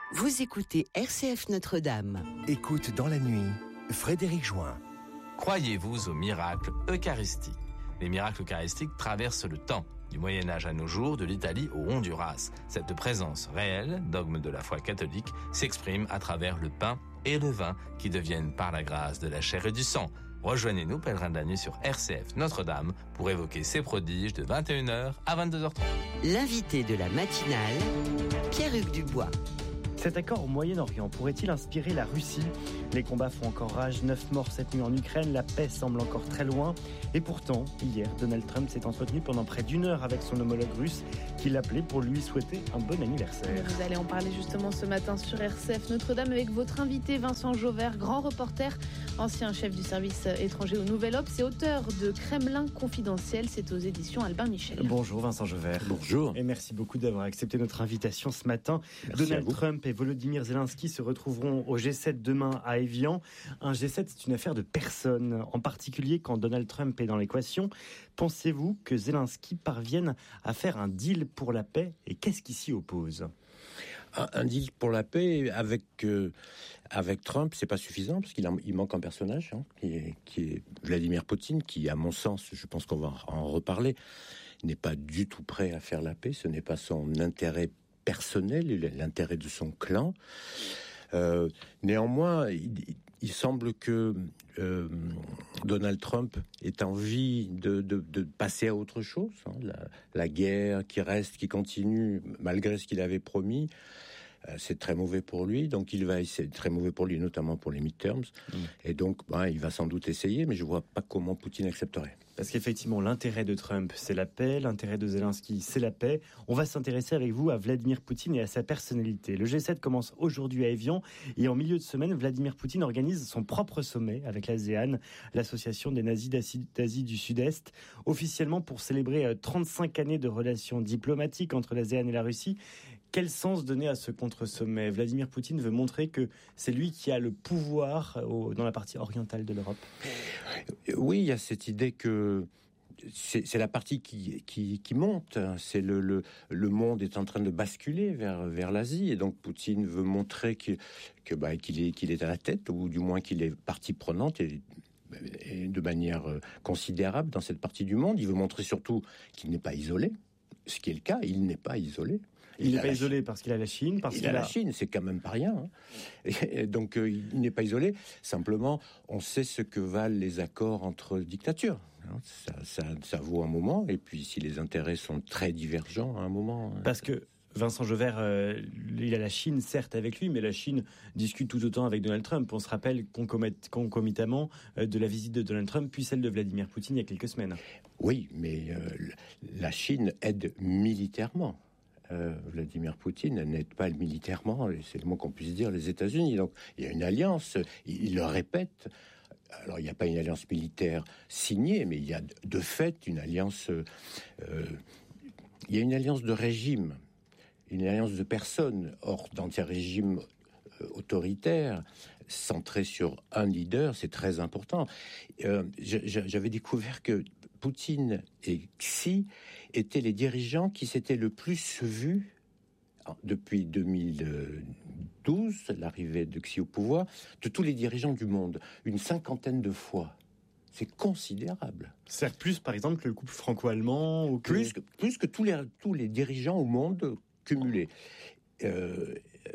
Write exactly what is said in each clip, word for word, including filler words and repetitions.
Vous écoutez R C F Notre-Dame. Écoute dans la nuit, Frédéric Join. Croyez-vous aux miracles eucharistiques ? Les miracles eucharistiques traversent le temps, du Moyen-Âge à nos jours, de l'Italie au Honduras. Cette présence réelle, dogme de la foi catholique, s'exprime à travers le pain et le vin qui deviennent par la grâce de la chair et du sang. Rejoignez-nous, pèlerins de la nuit, sur R C F Notre-Dame pour évoquer ces prodiges de vingt et une heures à vingt-deux heures trente. L'invité de la matinale, Pierre-Hugues Dubois. Cet accord au Moyen-Orient pourrait-il inspirer la Russie ? Les combats font encore rage, neuf morts cette nuit en Ukraine, la paix semble encore très loin. Et pourtant, hier, Donald Trump s'est entretenu pendant près d'une heure avec son homologue russe, qui l'appelait pour lui souhaiter un bon anniversaire. Vous allez en parler justement ce matin sur R C F Notre-Dame avec votre invité Vincent Jauvert, grand reporter, ancien chef du service étranger au Nouvel Obs et auteur de Kremlin confidentiel, c'est aux éditions Albin Michel. Bonjour Vincent Jauvert. Bonjour. Et merci beaucoup d'avoir accepté notre invitation ce matin. Merci Donald Trump et Volodymyr Zelensky se retrouveront au G sept demain à Évian. Un G sept, c'est une affaire de personne, en particulier quand Donald Trump est dans l'équation. Pensez-vous que Zelensky parvienne à faire un deal pour la paix et qu'est-ce qui s'y oppose ? Un, un deal pour la paix avec euh, avec Trump, c'est pas suffisant parce qu'il en, il manque un personnage hein, qui, est, qui est Vladimir Poutine, qui, à mon sens, je pense qu'on va en reparler, n'est pas du tout prêt à faire la paix. Ce n'est pas son intérêt personnel, l'intérêt de son clan. Euh, néanmoins, il, il semble que euh, Donald Trump ait envie de, de, de passer à autre chose. Hein, la, la guerre qui reste, qui continue, malgré ce qu'il avait promis, euh, c'est très mauvais pour lui. Donc il va essayer, très mauvais pour lui, notamment pour les midterms. Mmh. Et donc, ben, il va sans doute essayer, mais je vois pas comment Poutine accepterait. Parce qu'effectivement, l'intérêt de Trump, c'est la paix. L'intérêt de Zelensky, c'est la paix. On va s'intéresser avec vous à Vladimir Poutine et à sa personnalité. Le G sept commence aujourd'hui à Évian. Et en milieu de semaine, Vladimir Poutine organise son propre sommet avec l'ASEAN, l'association des nazis d'Asie, d'Asie du Sud-Est, officiellement pour célébrer trente-cinq années de relations diplomatiques entre l'ASEAN et la Russie. Quel sens donner à ce contre-sommet ? Vladimir Poutine veut montrer que c'est lui qui a le pouvoir au, dans la partie orientale de l'Europe. Oui, il y a cette idée que c'est, c'est la partie qui, qui, qui monte. C'est le, le, le monde est en train de basculer vers, vers l'Asie. Et donc Poutine veut montrer que, que, bah, qu'il, est, qu'il est à la tête, ou du moins qu'il est partie prenante et, et de manière considérable dans cette partie du monde. Il veut montrer surtout qu'il n'est pas isolé. Ce qui est le cas, il n'est pas isolé. Il, il n'est pas isolé Chine. Parce qu'il a la Chine. Parce il qu'il a a la Chine, c'est quand même pas rien. Hein. Et donc, euh, il n'est pas isolé. Simplement, on sait ce que valent les accords entre dictatures. Ça, ça, ça vaut un moment. Et puis, si les intérêts sont très divergents à un moment... Parce que Vincent Jauvert, euh, il a la Chine, certes, avec lui, mais la Chine discute tout autant avec Donald Trump. On se rappelle concomitamment euh, de la visite de Donald Trump, puis celle de Vladimir Poutine il y a quelques semaines. Oui, mais euh, la Chine aide militairement. Euh, Vladimir Poutine n'aide pas militairement, c'est le mot qu'on puisse dire, les États-Unis. Donc, il y a une alliance, il, il le répète. Alors, il n'y a pas une alliance militaire signée, mais il y a de fait une alliance... Euh, il y a une alliance de régime, une alliance de personnes. Or, dans ces régimes autoritaires, centrés sur un leader, c'est très important. Euh, j'avais découvert que Poutine et Xi étaient les dirigeants qui s'étaient le plus vus depuis deux mille douze, l'arrivée de Xi au pouvoir, de tous les dirigeants du monde, une cinquantaine de fois. C'est considérable. C'est plus, par exemple, que le couple franco-allemand ou que... Plus que, plus que tous, les, tous les dirigeants au monde cumulés. Euh,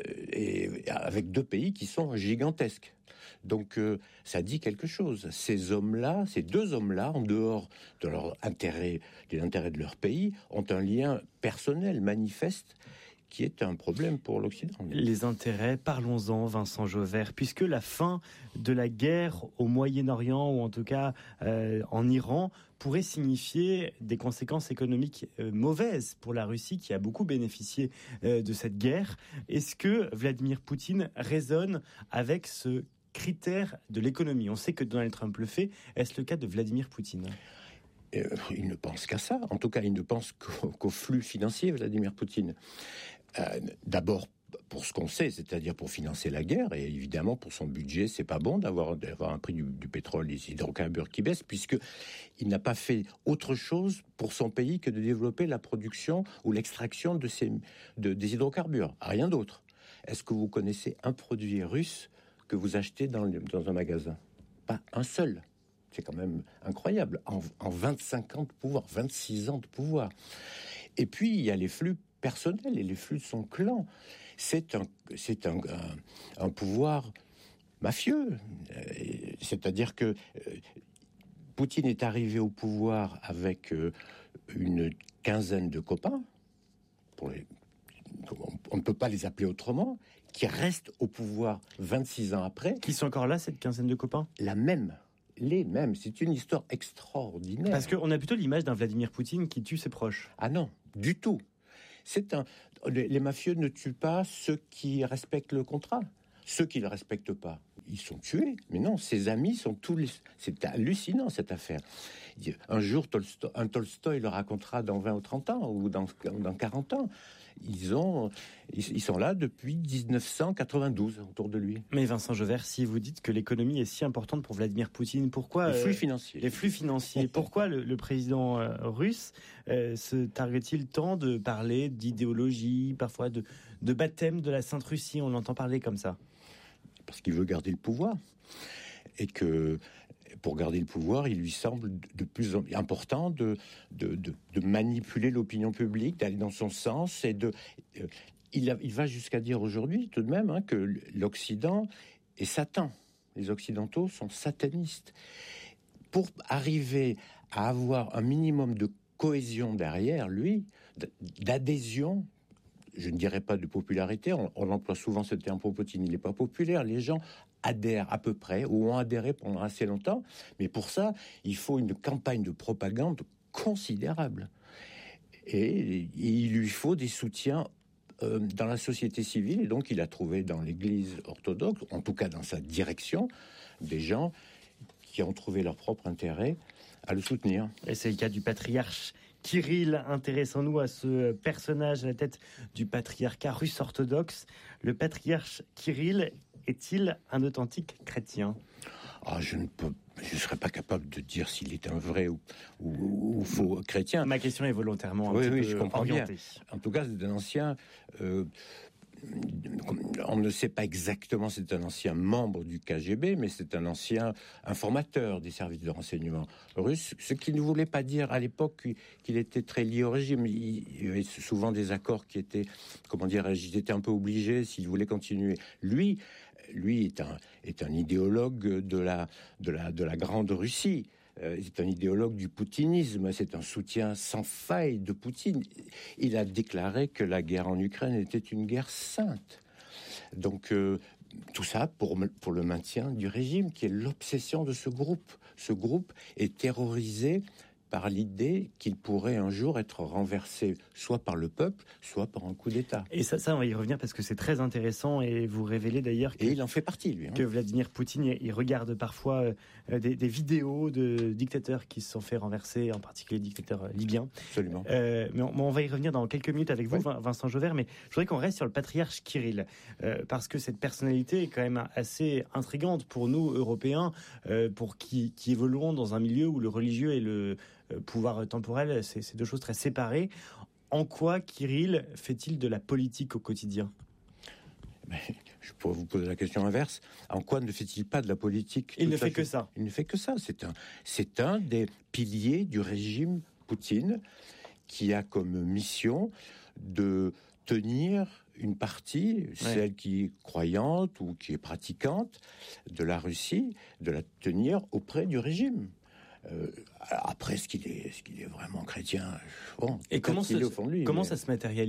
et avec deux pays qui sont gigantesques. Donc euh, ça dit quelque chose. Ces hommes-là, ces deux hommes-là, en dehors de leur intérêt, de l'intérêt de leur pays, ont un lien personnel manifeste qui est un problème pour l'Occident. Les intérêts, parlons-en, Vincent Jauvert, puisque la fin de la guerre au Moyen-Orient, ou en tout cas euh, en Iran, pourrait signifier des conséquences économiques euh, mauvaises pour la Russie, qui a beaucoup bénéficié euh, de cette guerre. Est-ce que Vladimir Poutine raisonne avec ce critère de l'économie ? On sait que Donald Trump le fait. Est-ce le cas de Vladimir Poutine ? Euh, il ne pense qu'à ça. En tout cas, il ne pense qu'au, qu'au flux financier, Vladimir Poutine. Euh, d'abord, pour ce qu'on sait, c'est-à-dire pour financer la guerre, et évidemment pour son budget, c'est pas bon d'avoir, d'avoir un prix du, du pétrole, des hydrocarbures qui baisse, puisque il n'a pas fait autre chose pour son pays que de développer la production ou l'extraction de ces, de, des hydrocarbures. Rien d'autre. est-ce que vous connaissez un produit russe que vous achetez dans, le, dans un magasin? Pas un seul. C'est quand même incroyable. En, en vingt-cinq ans de pouvoir, vingt-six ans de pouvoir. Et puis, il y a les flux personnels et les flux de son clan. C'est un, c'est un, un, un pouvoir mafieux. C'est-à-dire que Poutine est arrivé au pouvoir avec une quinzaine de copains, pour les, on ne peut pas les appeler autrement, qui restent au pouvoir vingt-six ans après. Qui sont encore là, cette quinzaine de copains? La même. Les mêmes. C'est une histoire extraordinaire. Parce qu'on a plutôt l'image d'un Vladimir Poutine qui tue ses proches. Ah non, du tout. C'est un... les, les mafieux ne tuent pas ceux qui respectent le contrat. Ceux qui ne le respectent pas, ils sont tués. Mais non, ses amis sont tous les... C'est hallucinant, cette affaire. Un jour, Tolstoy, un Tolstoy le racontera dans vingt ou trente ans, ou dans, dans quarante ans. Ils, ont, ils sont là depuis dix-neuf cent quatre-vingt-douze, autour de lui. Mais Vincent Jauvert, si vous dites que l'économie est si importante pour Vladimir Poutine, pourquoi... Les flux euh, financiers. Les flux financiers. Pourquoi le, le président euh, russe euh, se targue-t-il tant de parler d'idéologie, parfois de, de baptême de la Sainte Russie? On entend parler comme ça. Parce qu'il veut garder le pouvoir. Et que... pour garder le pouvoir, il lui semble de plus en plus important de, de, de, de manipuler l'opinion publique, d'aller dans son sens. Et de, euh, il, a, il va jusqu'à dire aujourd'hui, tout de même, hein, que l'Occident est Satan. Les Occidentaux sont satanistes. Pour arriver à avoir un minimum de cohésion derrière lui, d'adhésion, je ne dirais pas de popularité, on, on emploie souvent ce terme pour Poutine, il n'est pas populaire, les gens adhèrent à peu près, ou ont adhéré pendant assez longtemps, mais pour ça, il faut une campagne de propagande considérable. Et, et il lui faut des soutiens euh, dans la société civile, et donc il a trouvé dans l'Église orthodoxe, en tout cas dans sa direction, des gens qui ont trouvé leur propre intérêt à le soutenir. Et c'est le cas du patriarche Kirill. Intéressons-nous à ce personnage à la tête du patriarcat russe orthodoxe. Le patriarche Kirill est-il un authentique chrétien? Ah, je ne peux, je serais pas capable de dire s'il est un vrai ou, ou, ou faux chrétien. Ma question est volontairement un oui, petit oui, peu je comprends orientée. Bien. En tout cas, c'est un ancien. Euh, on ne sait pas exactement, c'est un ancien membre du K G B, mais c'est un ancien informateur des services de renseignement russes, ce qui ne voulait pas dire à l'époque qu'il était très lié au régime. Il y avait souvent des accords qui étaient, comment dire, ils étaient un peu obligés s'il voulait continuer. Lui, lui est un, est un idéologue de la, de la, de la grande Russie. Euh, c'est un idéologue du poutinisme, c'est un soutien sans faille de Poutine. Il a déclaré que la guerre en Ukraine était une guerre sainte. Donc euh, tout ça pour, pour le maintien du régime, qui est l'obsession de ce groupe. Ce groupe est terrorisé par l'idée qu'il pourrait un jour être renversé soit par le peuple, soit par un coup d'État. Et ça, ça, on va y revenir parce que c'est très intéressant et vous révélez d'ailleurs que, et il en fait partie, lui. Hein. Que Vladimir Poutine, il regarde parfois euh, des, des vidéos de dictateurs qui se sont fait renverser, en particulier dictateurs libyens. Absolument. Euh, mais on, on va y revenir dans quelques minutes avec vous, ouais. Vincent Jauvert, mais je voudrais qu'on reste sur le patriarche Kirill, euh, parce que cette personnalité est quand même assez intrigante pour nous, Européens, euh, pour qui, qui évoluons dans un milieu où le religieux et le pouvoir temporel, c'est, c'est deux choses très séparées. En quoi Kirill fait-il de la politique au quotidien ? Mais je pourrais vous poser la question inverse. En quoi ne fait-il pas de la politique ? Il ne fait que ça. Il ne fait que ça. C'est un, c'est un des piliers du régime Poutine qui a comme mission de tenir une partie, ouais. celle qui est croyante ou qui est pratiquante de la Russie, de la tenir auprès du régime. Euh, après, ce qu'il est, ce qu'il est vraiment chrétien, bon, et comment, il est au fond de lui, comment mais... ça se matérialise ?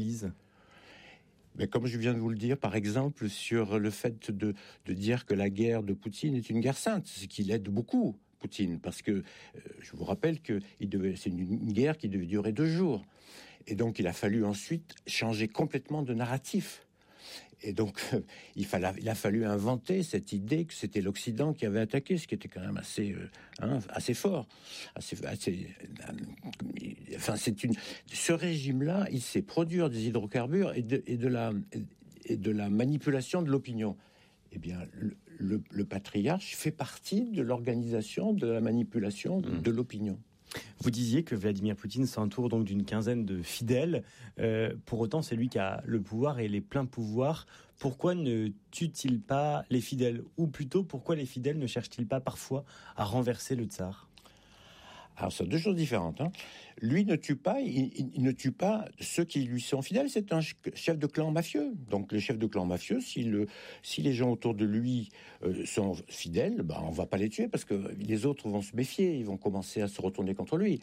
Mais comme je viens de vous le dire, par exemple, sur le fait de, de dire que la guerre de Poutine est une guerre sainte, ce qui l'aide beaucoup, Poutine, parce que euh, je vous rappelle que il devait, c'est une, une guerre qui devait durer deux jours, et donc il a fallu ensuite changer complètement de narratif. Et donc, euh, il, fallait, il a fallu inventer cette idée que c'était l'Occident qui avait attaqué, ce qui était quand même assez, euh, hein, assez fort. Assez, assez, euh, enfin, c'est une. Ce régime-là, il sait produire des hydrocarbures et de, et de la et de la manipulation de l'opinion. Eh bien, le, le, le patriarche fait partie de l'organisation de la manipulation mmh. de l'opinion. Vous disiez que Vladimir Poutine s'entoure donc d'une quinzaine de fidèles. Euh, pour autant, c'est lui qui a le pouvoir et les pleins pouvoirs. Pourquoi ne tue-t-il pas les fidèles ? Ou plutôt, pourquoi les fidèles ne cherchent-ils pas parfois à renverser le tsar ? Alors, c'est deux choses différentes. Hein. Lui ne tue pas, il, il ne tue pas ceux qui lui sont fidèles. C'est un chef de clan mafieux. Donc, le chef de clan mafieux, si, le, si les gens autour de lui euh, sont fidèles, ben, on va pas les tuer parce que les autres vont se méfier. Ils vont commencer à se retourner contre lui.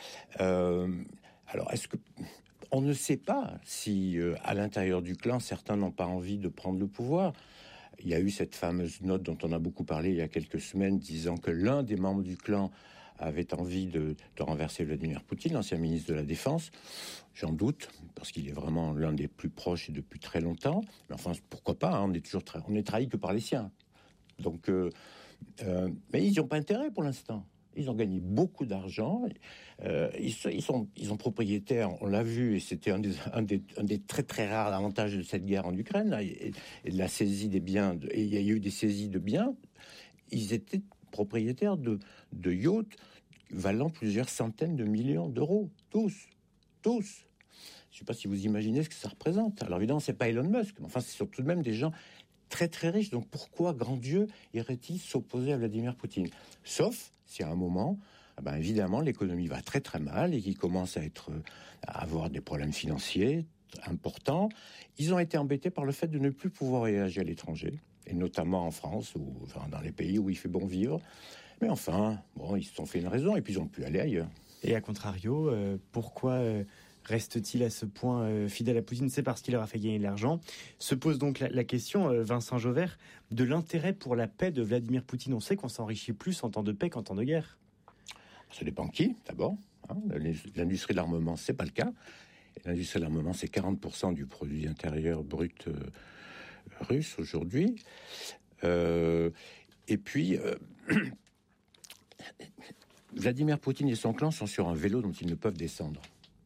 Euh, alors, est-ce que on ne sait pas si, euh, à l'intérieur du clan, certains n'ont pas envie de prendre le pouvoir. Il y a eu cette fameuse note dont on a beaucoup parlé il y a quelques semaines, disant que l'un des membres du clan avait envie de, de renverser Vladimir Poutine, l'ancien ministre de la Défense. J'en doute, parce qu'il est vraiment l'un des plus proches et depuis très longtemps. Mais enfin, pourquoi pas, hein, on est toujours tra- on est trahi que par les siens. Donc, euh, euh, mais ils n'ont pas intérêt pour l'instant. Ils ont gagné beaucoup d'argent. Euh, ils, sont, ils, sont, ils sont propriétaires, on l'a vu, et c'était un des, un, des, un des très très rares avantages de cette guerre en Ukraine, là, et, et de la saisie des biens. De, et il y a eu des saisies de biens. Ils étaient propriétaires de, de yachts valant plusieurs centaines de millions d'euros. Tous. Tous. Je ne sais pas si vous imaginez ce que ça représente. Alors évidemment, c'est pas Elon Musk, mais enfin, c'est surtout de même des gens très très riches. Donc pourquoi, grand Dieu, irait-il s'opposer à Vladimir Poutine ? Sauf si à un moment, eh ben, évidemment, l'économie va très très mal et qu'il commence à, être, à avoir des problèmes financiers importants. Ils ont été embêtés par le fait de ne plus pouvoir voyager à l'étranger, et notamment en France ou enfin, dans les pays où il fait bon vivre. Mais enfin, bon, ils se sont fait une raison et puis ils ont pu aller ailleurs. Et à contrario, euh, pourquoi euh, reste-t-il à ce point euh, fidèle à Poutine ? C'est parce qu'il leur a fait gagner de l'argent. Se pose donc la, la question, euh, Vincent Jauvert, de l'intérêt pour la paix de Vladimir Poutine. On sait qu'on s'enrichit plus en temps de paix qu'en temps de guerre. Ça dépend qui, d'abord. Hein, l'industrie de l'armement, c'est pas le cas. Et l'industrie de l'armement, c'est quarante pour cent du produit intérieur brut euh, russe aujourd'hui. Euh, et puis... Euh, Vladimir Poutine et son clan sont sur un vélo dont ils ne peuvent descendre.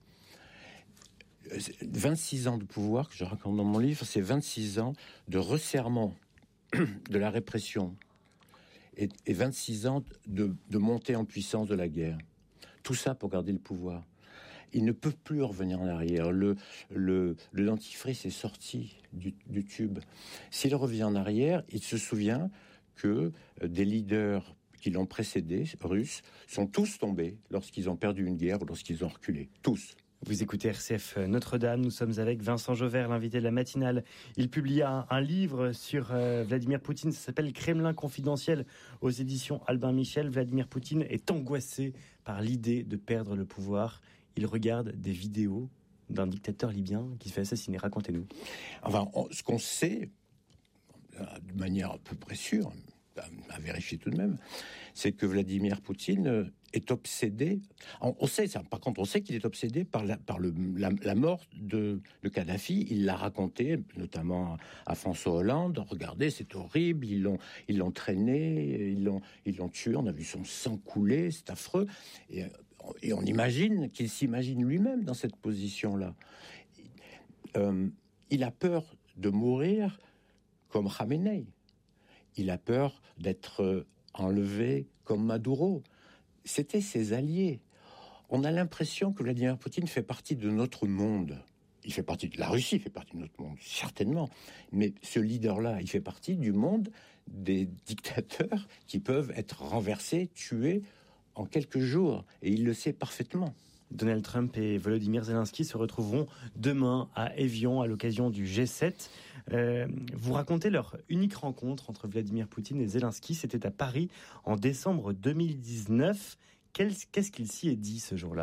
vingt-six ans de pouvoir, que je raconte dans mon livre, c'est vingt-six ans de resserrement de la répression et, et vingt-six ans de, de montée en puissance de la guerre. Tout ça pour garder le pouvoir. Il ne peut plus revenir en arrière. Le, le, le dentifrice est sorti du, du tube. S'il revient en arrière, il se souvient que des leaders qui l'ont précédé, russes, sont tous tombés lorsqu'ils ont perdu une guerre ou lorsqu'ils ont reculé. Tous. Vous écoutez R C F Notre-Dame, nous sommes avec Vincent Jauvert, l'invité de la matinale. Il publie un, un livre sur euh, Vladimir Poutine, ça s'appelle Kremlin confidentiel, aux éditions Albin Michel. Vladimir Poutine est angoissé par l'idée de perdre le pouvoir. Il regarde des vidéos d'un dictateur libyen qui se fait assassiner. Racontez-nous. Enfin, on, ce qu'on sait, de manière à peu près sûre, à vérifier tout de même, c'est que Vladimir Poutine est obsédé. On, on sait ça. Par contre, on sait qu'il est obsédé par la, par le, la, la mort de, de Kadhafi. Il l'a raconté, notamment à François Hollande. Regardez, c'est horrible. Ils l'ont, ils l'ont traîné, ils l'ont, ils l'ont tué. On a vu son sang couler. C'est affreux. Et, et on imagine qu'il s'imagine lui-même dans cette position-là. Euh, il a peur de mourir comme Khamenei. Il a peur d'être enlevé comme Maduro. C'était ses alliés. On a l'impression que Vladimir Poutine fait partie de notre monde. Il fait partie de la Russie, fait partie de notre monde, certainement. Mais ce leader-là, il fait partie du monde des dictateurs qui peuvent être renversés, tués en quelques jours. Et il le sait parfaitement. Donald Trump et Volodymyr Zelensky se retrouveront demain à Évian à l'occasion du G sept. Euh, vous racontez leur unique rencontre entre Vladimir Poutine et Zelensky. C'était à Paris en décembre deux mille dix-neuf. Qu'est-ce qu'il s'y est dit ce jour-là ?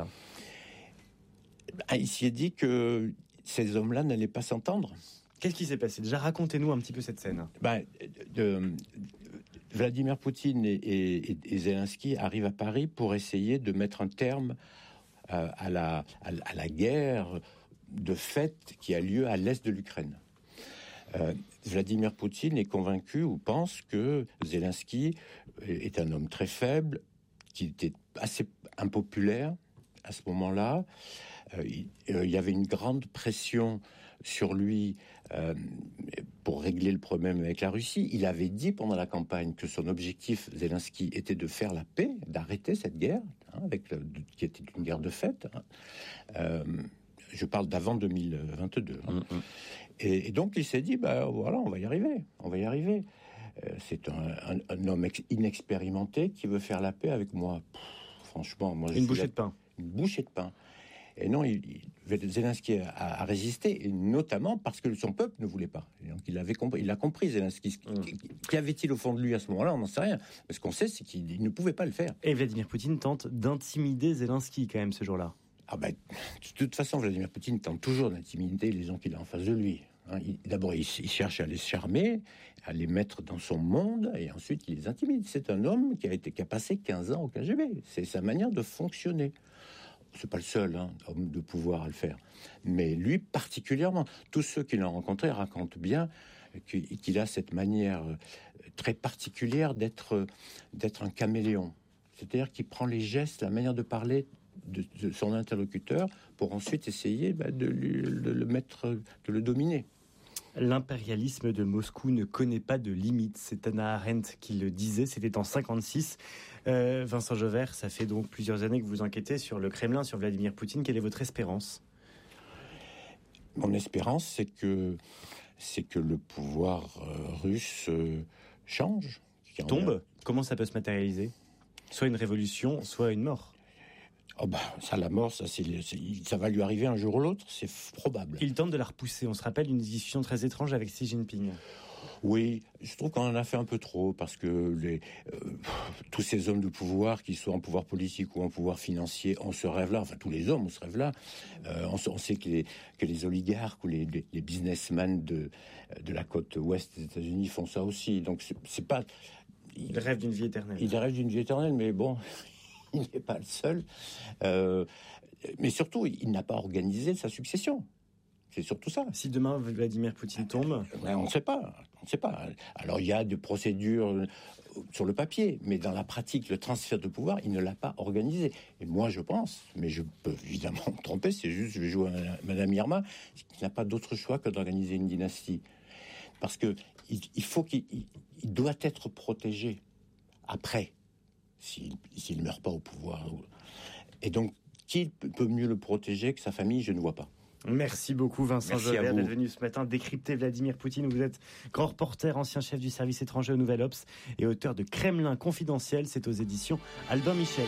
Il s'y est dit que ces hommes-là n'allaient pas s'entendre. Qu'est-ce qui s'est passé ? Déjà, racontez-nous un petit peu cette scène. Ben, de, de, Vladimir Poutine et, et, et Zelensky arrivent à Paris pour essayer de mettre un terme euh, à, la, à, à la guerre de fait qui a lieu à l'est de l'Ukraine. Euh, Vladimir Poutine est convaincu ou pense que Zelensky est un homme très faible, qui était assez impopulaire à ce moment-là. Euh, il, euh, il y avait une grande pression sur lui euh, pour régler le problème avec la Russie. Il avait dit pendant la campagne que son objectif, Zelensky, était de faire la paix, d'arrêter cette guerre, hein, avec le, qui était une guerre de fait. Hein. Euh, je parle d'avant deux mille vingt-deux. Hein. Mm-hmm. Et, et donc il s'est dit, bah voilà, on va y arriver, on va y arriver. Euh, c'est un, un, un homme ex- inexpérimenté qui veut faire la paix avec moi. Pff, franchement, moi, je une suis bouchée là, de pain. Une bouchée de pain. Et non, il, il, Zelensky a, a résisté, et notamment parce que son peuple ne voulait pas. Et donc il avait compris, il a compris Zelensky. Mmh. Qu'y avait-il au fond de lui à ce moment-là? On n'en sait rien. Mais ce qu'on sait, c'est qu'il ne pouvait pas le faire. Et Vladimir Poutine tente d'intimider Zelensky quand même ce jour-là. Ah ben, de toute façon, Vladimir Poutine tente toujours d'intimider les gens qu'il a en face de lui. Hein, il, d'abord, il, il cherche à les charmer, à les mettre dans son monde, et ensuite il les intimide. C'est un homme qui a, été, qui a passé quinze ans au K G B. C'est sa manière de fonctionner. C'est pas le seul hein, homme de pouvoir à le faire, mais lui particulièrement. Tous ceux qui l'ont rencontré racontent bien qu'il a cette manière très particulière d'être d'être un caméléon, c'est-à-dire qu'il prend les gestes, la manière de parler de, de son interlocuteur pour ensuite essayer bah, de, lui, de le mettre, de le dominer. L'impérialisme de Moscou ne connaît pas de limites. C'est Hannah Arendt qui le disait, c'était en cinquante-six. Euh, Vincent Jauvert, ça fait donc plusieurs années que vous enquêtez sur le Kremlin, sur Vladimir Poutine. Quelle est votre espérance? Mon espérance, c'est que, c'est que le pouvoir euh, russe euh, change. Tombe. Comment ça peut se matérialiser? Soit une révolution, soit une mort. Oh bah, ça, la mort, ça, c'est, c'est, ça va lui arriver un jour ou l'autre, c'est f- probable. Il tente de la repousser. On se rappelle une discussion très étrange avec Xi Jinping. Oui, je trouve qu'on en a fait un peu trop, parce que les, euh, tous ces hommes de pouvoir, qu'ils soient en pouvoir politique ou en pouvoir financier, on se rêve là, enfin tous les hommes, on se rêve là. Euh, on, on sait que les, que les oligarques ou les, les, les businessmen de, de la côte ouest des États-Unis font ça aussi. Donc c'est, c'est pas... Il rêve d'une vie éternelle. Il rêve d'une vie éternelle, mais bon... Il n'est pas le seul. Euh, mais surtout, il n'a pas organisé sa succession. C'est surtout ça. Si demain Vladimir Poutine tombe, ben, on ne sait pas. On ne sait pas. Alors il y a des procédures sur le papier, mais dans la pratique, le transfert de pouvoir, il ne l'a pas organisé. Et moi, je pense, mais je peux évidemment me tromper. C'est juste, je vais jouer à Madame Irma, qui n'a pas d'autre choix que d'organiser une dynastie, parce que il, il faut qu'il il, il doit être protégé après. S'il ne meurt pas au pouvoir. Et donc, qui peut mieux le protéger que sa famille? Je ne vois pas. Merci beaucoup Vincent Jauvert d'être venu ce matin décrypter Vladimir Poutine. Vous êtes grand reporter, ancien chef du service étranger au Nouvel Obs et auteur de Kremlin confidentiel. C'est aux éditions Albin Michel.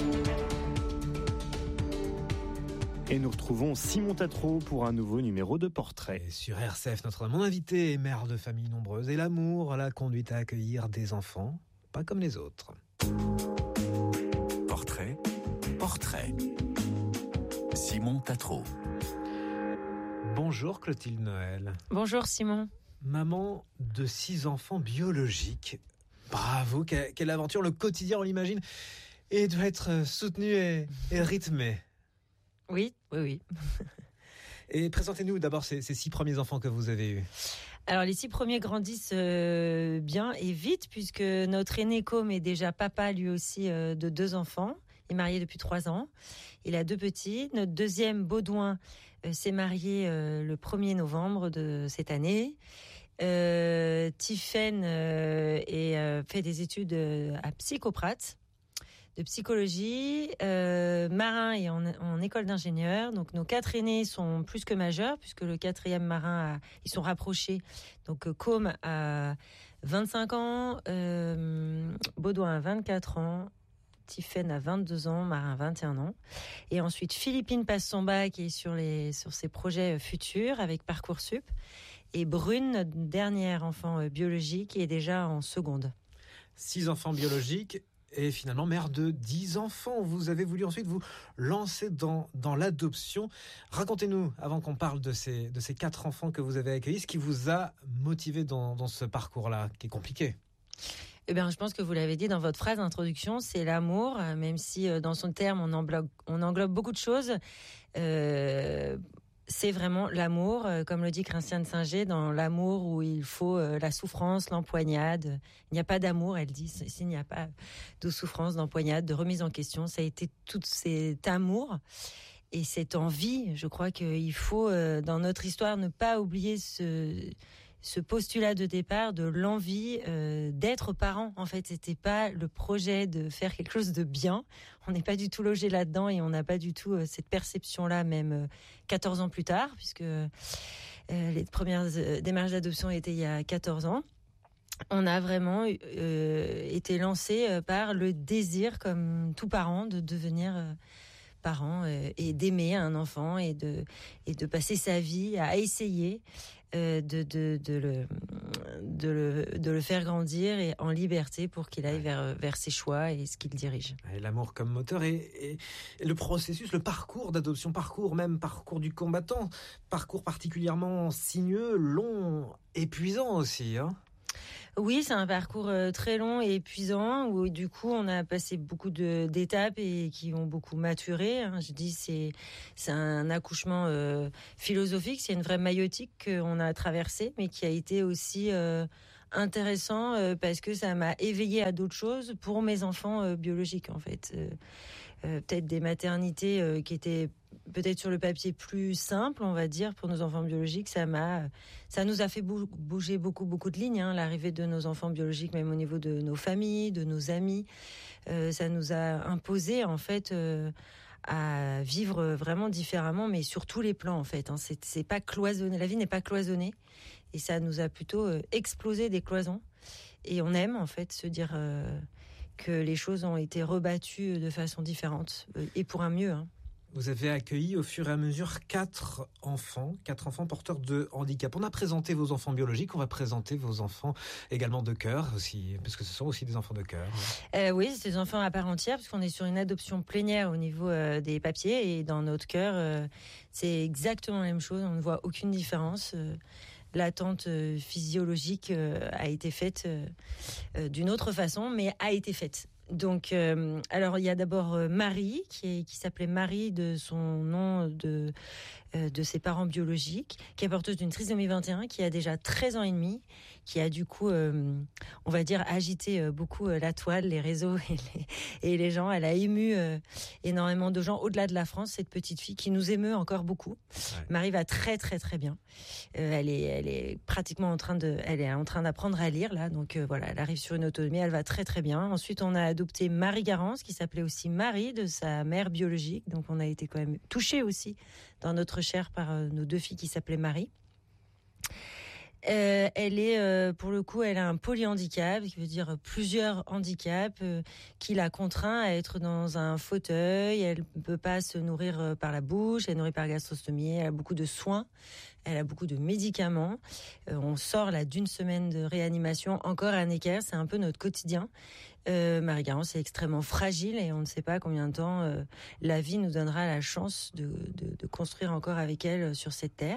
Et nous retrouvons Simon Tatro pour un nouveau numéro de Portrait. Et sur R C F, notre mon invité est mère de famille nombreuse et l'amour l'a conduite à accueillir des enfants, pas comme les autres. Portrait, portrait. Simon Tatro. Bonjour Clotilde Noël. Bonjour Simon. Maman de six enfants biologiques. Bravo, quelle, quelle aventure, le quotidien on l'imagine, et doit être soutenu et, et rythmé. Oui, oui, oui. Et présentez-nous d'abord ces, ces six premiers enfants que vous avez eus. Alors les six premiers grandissent euh, bien et vite, puisque notre aîné Com est déjà papa lui aussi euh, de deux enfants. Il est marié depuis trois ans. Il a deux petits. Notre deuxième, Baudouin, euh, s'est marié euh, le premier novembre de cette année. Euh, Tiphaine euh, et, euh, fait des études euh, à Psychoprate de psychologie. Euh, Marin est en, en école d'ingénieur. Donc nos quatre aînés sont plus que majeurs, puisque le quatrième Marin, a, ils sont rapprochés. Donc euh, Com a vingt-cinq ans, euh, Baudouin a vingt-quatre ans, Tiphaine a vingt-deux ans, Marin vingt et un ans. Et ensuite Philippine passe son bac et est sur, les, sur ses projets futurs avec Parcoursup. Et Brune, notre dernière enfant biologique, est déjà en seconde. Six enfants biologiques. Et finalement, mère de dix enfants, vous avez voulu ensuite vous lancer dans, dans l'adoption. Racontez-nous, avant qu'on parle de ces, de ces quatre enfants que vous avez accueillis, ce qui vous a motivé dans, dans ce parcours-là, qui est compliqué. Eh bien, je pense que vous l'avez dit dans votre phrase d'introduction, c'est l'amour, même si dans son terme, on englobe, on englobe beaucoup de choses. Euh, c'est vraiment l'amour, comme le dit Chrétien de Singer, dans l'amour où il faut la souffrance, l'empoignade. Il n'y a pas d'amour, elle dit, s'il n'y a pas de souffrance, d'empoignade, de remise en question. Ça a été tout cet amour et cette envie. Je crois qu'il faut, dans notre histoire, ne pas oublier ce, ce postulat de départ de l'envie euh, d'être parent. En fait, c'était pas le projet de faire quelque chose de bien. On n'est pas du tout logé là-dedans et on n'a pas du tout euh, cette perception-là, même euh, quatorze ans plus tard, puisque euh, les premières euh, démarches d'adoption étaient il y a quatorze ans. On a vraiment euh, été lancé euh, par le désir, comme tout parent, de devenir euh, parent euh, et d'aimer un enfant et de, et de passer sa vie à essayer Euh, de, de, de, le, de, le, de le faire grandir et en liberté pour qu'il aille vers, vers ses choix et ce qu'il dirige. Et l'amour comme moteur et, et, et le processus, le parcours d'adoption, parcours même, parcours du combattant, parcours particulièrement sinueux, long, épuisant aussi, hein. Oui, c'est un parcours très long et épuisant où du coup on a passé beaucoup de, d'étapes et qui ont beaucoup maturé. Hein. Je dis c'est c'est un accouchement euh, philosophique, c'est une vraie maïotique qu'on a traversée, mais qui a été aussi euh, intéressant euh, parce que ça m'a éveillée à d'autres choses pour mes enfants euh, biologiques en fait. Euh, euh, peut-être des maternités euh, qui étaient peut-être sur le papier plus simple, on va dire, pour nos enfants biologiques. Ça m'a, ça nous a fait bouger beaucoup, beaucoup de lignes, hein, l'arrivée de nos enfants biologiques, même au niveau de nos familles, de nos amis. Euh, ça nous a imposé, en fait, euh, à vivre vraiment différemment, mais sur tous les plans, en fait. Hein. C'est, c'est pas cloisonné. La vie n'est pas cloisonnée. Et ça nous a plutôt euh, explosé des cloisons. Et on aime, en fait, se dire euh, que les choses ont été rebattues de façon différente, euh, et pour un mieux, hein. Vous avez accueilli au fur et à mesure quatre enfants, quatre enfants porteurs de handicap. On a présenté vos enfants biologiques, on va présenter vos enfants également de cœur aussi, parce que ce sont aussi des enfants de cœur. Euh, oui, c'est des enfants à part entière, parce qu'on est sur une adoption plénière au niveau euh, des papiers, et dans notre cœur, euh, c'est exactement la même chose, on ne voit aucune différence. Euh, L'attente euh, physiologique euh, a été faite euh, euh, d'une autre façon, mais a été faite. Donc, euh, alors il y a d'abord euh, Marie, qui, est, qui s'appelait Marie de son nom de, euh, de ses parents biologiques, qui est porteuse d'une trisomie vingt et un, qui a déjà treize ans et demi, qui a du coup, euh, on va dire, agité euh, beaucoup euh, la toile, les réseaux et les, et les gens. Elle a ému euh, énormément de gens au-delà de la France, cette petite fille qui nous émeut encore beaucoup. Ouais. Marie va très très très bien. Euh, elle est, elle est pratiquement en train de, elle est en train d'apprendre à lire là, donc euh, voilà, elle arrive sur une autonomie, elle va très très bien. Ensuite, on a adopté Marie Garance, qui s'appelait aussi Marie de sa mère biologique, donc on a été quand même touchés aussi dans notre chair par euh, nos deux filles qui s'appelaient Marie. Euh, elle est, euh, pour le coup, elle a un polyhandicap, qui veut dire plusieurs handicaps, euh, qui la contraint à être dans un fauteuil. Elle ne peut pas se nourrir euh, par la bouche, elle est nourrie par gastrostomie, elle a beaucoup de soins, elle a beaucoup de médicaments. Euh, on sort là d'une semaine de réanimation, encore un équerre, c'est un peu notre quotidien. Euh, Marie Garance est extrêmement fragile et on ne sait pas combien de temps euh, la vie nous donnera la chance de, de, de construire encore avec elle sur cette terre.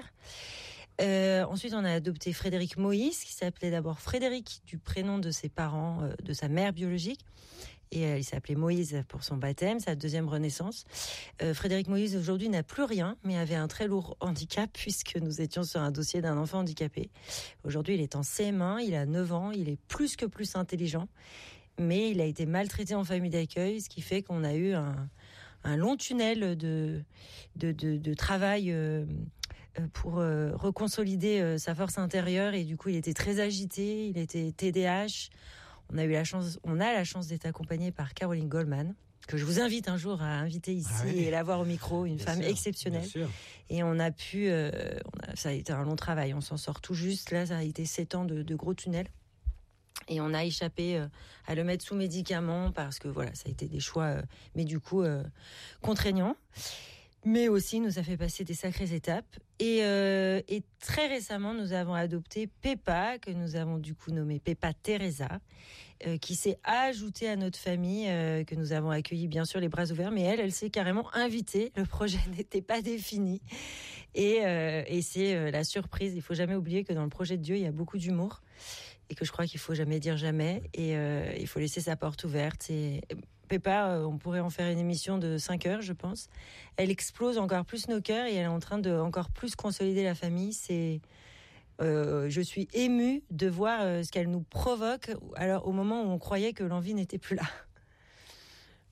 Euh, ensuite, on a adopté Frédéric Moïse, qui s'appelait d'abord Frédéric du prénom de ses parents, euh, de sa mère biologique. Et euh, il s'appelait Moïse pour son baptême, sa deuxième renaissance. Euh, Frédéric Moïse, aujourd'hui, n'a plus rien, mais avait un très lourd handicap, puisque nous étions sur un dossier d'un enfant handicapé. Aujourd'hui, il est en C M un, il a neuf ans, il est plus que plus intelligent, mais il a été maltraité en famille d'accueil, ce qui fait qu'on a eu un, un long tunnel de, de, de, de travail euh, pour euh, reconsolider euh, sa force intérieure, et du coup il était très agité, il était T D A H. On a eu la chance, on a la chance d'être accompagné par Caroline Goldman, que je vous invite un jour à inviter ici ah oui. et la voir au micro, une bien femme sûr, exceptionnelle. Et on a pu, euh, on a, ça a été un long travail, on s'en sort tout juste. Là, ça a été sept ans de, de gros tunnels. Et on a échappé euh, à le mettre sous médicaments parce que voilà, ça a été des choix, euh, mais du coup euh, contraignants. Mais aussi nous a fait passer des sacrées étapes. Et, euh, et très récemment, nous avons adopté Peppa, que nous avons du coup nommé Peppa Teresa, euh, qui s'est ajoutée à notre famille, euh, que nous avons accueillie bien sûr les bras ouverts. Mais elle, elle s'est carrément invitée. Le projet n'était pas défini. Et, euh, et c'est euh, la surprise. Il ne faut jamais oublier que dans le projet de Dieu, il y a beaucoup d'humour. Et que je crois qu'il ne faut jamais dire jamais. Et euh, il faut laisser sa porte ouverte. Et Peppa, on pourrait en faire une émission de cinq heures, je pense. Elle explose encore plus nos cœurs et elle est en train de encore plus consolider la famille. C'est, euh, je suis émue de voir euh, ce qu'elle nous provoque alors, au moment où on croyait que l'envie n'était plus là.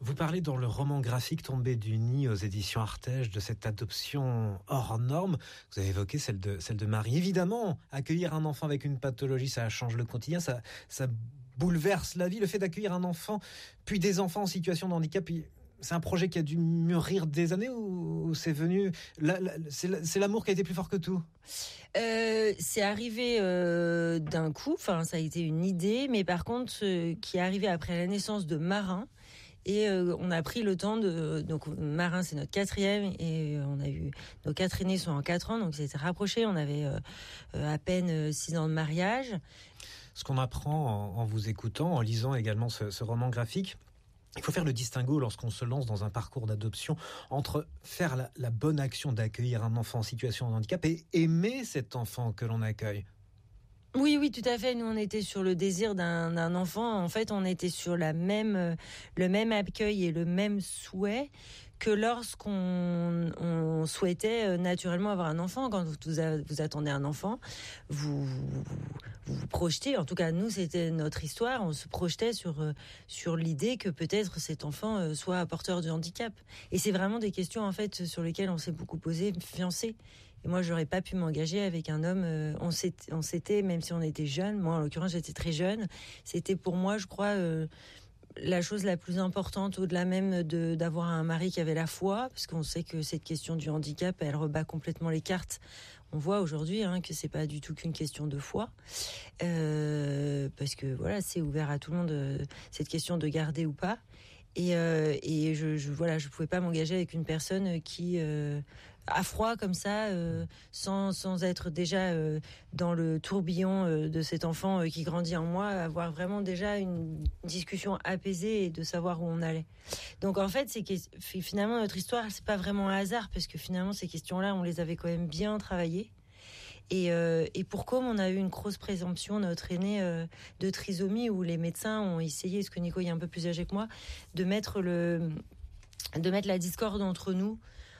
Vous parlez dans le roman graphique Tombé du nid aux éditions Artege de cette adoption hors norme. Vous avez évoqué celle de, celle de Marie. Évidemment, accueillir un enfant avec une pathologie, ça change le quotidien, ça, ça bouleverse la vie. Le fait d'accueillir un enfant, puis des enfants en situation de handicap, c'est un projet qui a dû mûrir des années ou c'est venu... La, la, c'est, c'est l'amour qui a été plus fort que tout? euh, C'est arrivé euh, d'un coup, enfin ça a été une idée, mais par contre, euh, qui est arrivé après la naissance de Marin. Et euh, on a pris le temps de... Donc Marin, c'est notre quatrième, et on a eu... Nos quatre aînés sont en quatre ans, donc c'était rapproché. On avait euh, à peine six ans de mariage. Ce qu'on apprend en, en vous écoutant, en lisant également ce, ce roman graphique, il faut faire le distinguo lorsqu'on se lance dans un parcours d'adoption entre faire la, la bonne action d'accueillir un enfant en situation de handicap et aimer cet enfant que l'on accueille. Oui, oui, tout à fait. Nous, on était sur le désir d'un, d'un enfant. En fait, on était sur la même, le même accueil et le même souhait que lorsqu'on on souhaitait naturellement avoir un enfant. Quand vous, a, vous attendez un enfant, vous, vous vous vous projetez. En tout cas, nous, c'était notre histoire. On se projetait sur, sur l'idée que peut-être cet enfant soit porteur de handicap. Et c'est vraiment des questions, en fait, sur lesquelles on s'est beaucoup posé, fiancé. Et moi, j'aurais pas pu m'engager avec un homme. Euh, on, s'était, on s'était, même si on était jeunes, moi en l'occurrence j'étais très jeune, c'était pour moi, je crois, euh, la chose la plus importante, au-delà même de, d'avoir un mari qui avait la foi, parce qu'on sait que cette question du handicap, elle rebat complètement les cartes. On voit aujourd'hui hein, que c'est pas du tout qu'une question de foi, euh, parce que voilà, c'est ouvert à tout le monde euh, cette question de garder ou pas. Et, euh, et je, je voilà, je pouvais pas m'engager avec une personne qui euh, à froid comme ça, euh, sans sans être déjà euh, dans le tourbillon euh, de cet enfant euh, qui grandit en moi, avoir vraiment déjà une discussion apaisée et de savoir où on allait. Donc en fait, c'est que finalement notre histoire, c'est pas vraiment un hasard parce que finalement ces questions-là, on les avait quand même bien travaillées. Et, euh, et pour comme on a eu une grosse présomption, notre aîné, euh, de trisomie, où les médecins ont essayé, parce que Nico est un peu plus âgé que moi, de mettre, le, de mettre la discorde entre nous,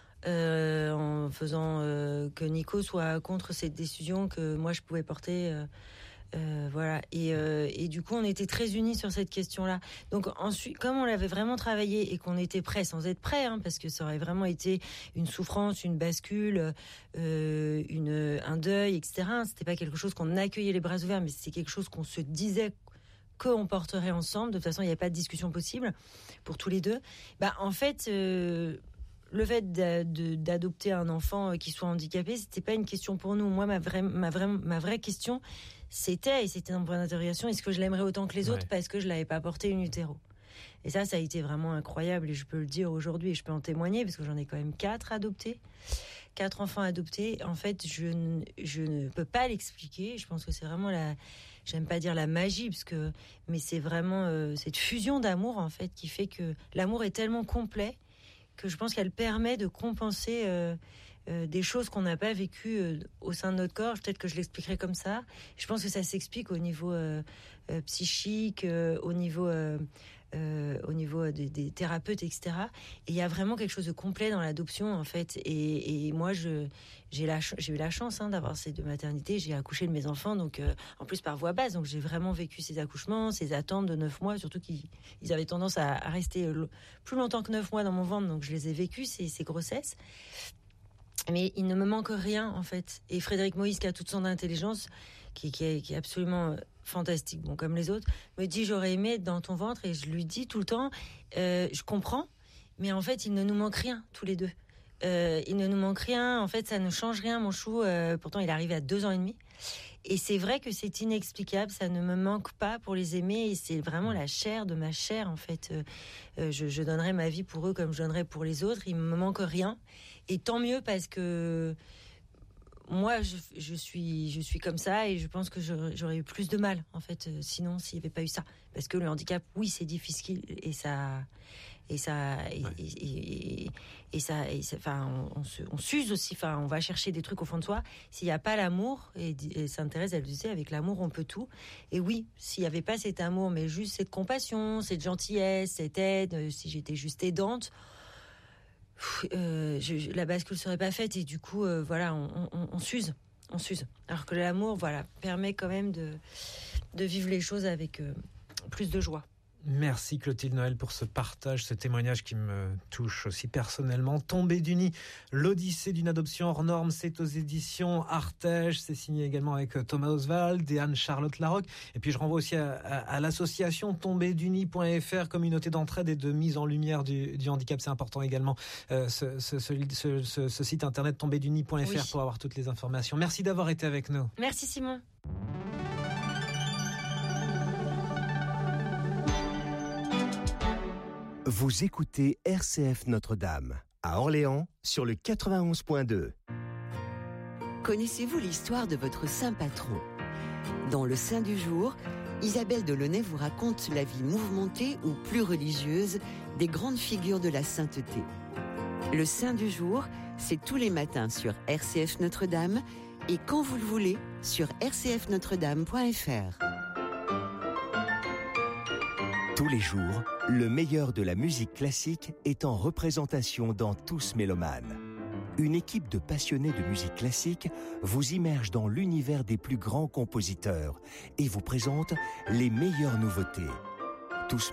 euh, en faisant euh, que Nico soit contre cette décision que moi je pouvais porter. Euh, Euh, voilà et, euh, et du coup on était très unis sur cette question-là. Donc ensuite, comme on l'avait vraiment travaillé et qu'on était prêt sans être prêt, hein, parce que ça aurait vraiment été une souffrance, une bascule, euh, une un deuil, et cetera. C'était pas quelque chose qu'on accueillait les bras ouverts, mais c'était quelque chose qu'on se disait qu'on porterait ensemble. De toute façon, il n'y avait pas de discussion possible pour tous les deux. Bah en fait. Euh, Le fait de, de, d'adopter un enfant qui soit handicapé, c'était pas une question pour nous. Moi, ma vraie, ma vraie, ma vraie question, c'était, et c'était un point d'interrogation, est-ce que je l'aimerais autant que les autres, ouais. Parce que je l'avais pas porté in utero. Et ça, ça a été vraiment incroyable, et je peux le dire aujourd'hui, et je peux en témoigner, parce que j'en ai quand même quatre adoptés, quatre enfants adoptés. En fait, je ne, je ne peux pas l'expliquer. Je pense que c'est vraiment la, j'aime pas dire la magie, parce que, mais c'est vraiment euh, cette fusion d'amour, en fait, qui fait que l'amour est tellement complet que je pense qu'elle permet de compenser euh, euh, des choses qu'on n'a pas vécues euh, au sein de notre corps. Peut-être que je l'expliquerai comme ça. Je pense que ça s'explique au niveau euh, euh, psychique, euh, au niveau, euh, euh, au niveau des, des thérapeutes, et cetera. Et il y a vraiment quelque chose de complet dans l'adoption, en fait. Et, et moi, je, j'ai, la, j'ai eu la chance hein, d'avoir ces deux maternités. J'ai accouché de mes enfants, donc euh, en plus par voie basse. Donc j'ai vraiment vécu ces accouchements, ces attentes de neuf mois, surtout qu'ils ils avaient tendance à, à rester plus longtemps que neuf mois dans mon ventre. Donc je les ai vécus, ces, ces grossesses. Mais il ne me manque rien, en fait. Et Frédéric Moïse, qui a toute son intelligence, qui, qui, est, qui est absolument fantastique, bon, comme les autres, me dit, j'aurais aimé être dans ton ventre. Et je lui dis tout le temps, euh, je comprends, mais en fait, il ne nous manque rien, tous les deux. Euh, il ne nous manque rien, en fait, ça ne change rien, mon chou. Euh, pourtant, il est arrivé à deux ans et demi. Et c'est vrai que c'est inexplicable, ça ne me manque pas pour les aimer. Et c'est vraiment la chair de ma chair, en fait. Euh, je, je donnerais ma vie pour eux comme je donnerais pour les autres. Il ne me manque rien. Et tant mieux, parce que moi, je, je, suis, je suis comme ça, et je pense que j'aurais, j'aurais eu plus de mal, en fait, euh, sinon, s'il n'y avait pas eu ça. Parce que le handicap, oui, c'est difficile, et ça... Et ça, et, ouais. et, et, et ça, et ça, enfin, on, on, se, on s'use aussi. Enfin, on va chercher des trucs au fond de soi. S'il n'y a pas l'amour, et, et Sainte-Thérèse, elle disait, avec l'amour, on peut tout. Et oui, s'il n'y avait pas cet amour, mais juste cette compassion, cette gentillesse, cette aide, si j'étais juste aidante, euh, je, la bascule serait pas faite. Et du coup, euh, voilà, on, on, on s'use, on s'use. Alors que l'amour, voilà, permet quand même de, de vivre les choses avec euh, plus de joie. Merci Clotilde Noël pour ce partage, ce témoignage qui me touche aussi personnellement. Tombée du nid, l'Odyssée d'une adoption hors norme, c'est aux éditions Artege. C'est signé également avec Thomas Oswald et Anne-Charlotte Larocque. Et puis je renvoie aussi à, à, à l'association tombée du nid point f r, communauté d'entraide et de mise en lumière du, du handicap. C'est important également euh, ce, ce, ce, ce, ce site internet tombée du nid point f r oui. pour avoir toutes les informations. Merci d'avoir été avec nous. Merci Simon. Vous écoutez R C F Notre-Dame, à Orléans, sur le quatre-vingt-onze point deux. Connaissez-vous l'histoire de votre saint patron ? Dans le Saint du jour, Isabelle Delaunay vous raconte la vie mouvementée ou plus religieuse des grandes figures de la sainteté. Le Saint du jour, c'est tous les matins sur R C F Notre-Dame et quand vous le voulez sur r c f notre dame point f r. Tous les jours, le meilleur de la musique classique est en représentation dans Tous Mélomanes. Une équipe de passionnés de musique classique vous immerge dans l'univers des plus grands compositeurs et vous présente les meilleures nouveautés. Tous